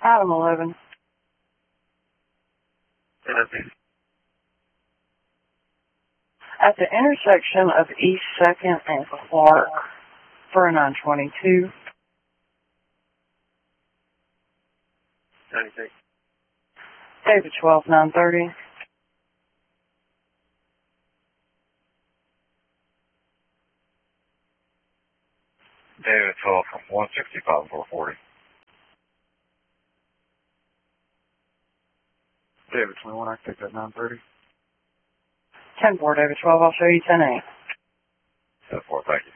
Adam 11. At the intersection of East 2nd and Clark for a 922. 96. David 12, 930. David 12 from 165 440. David 21, I can take that 930. 10-4, David 12, I'll show you 10-8. 10-4, thank you.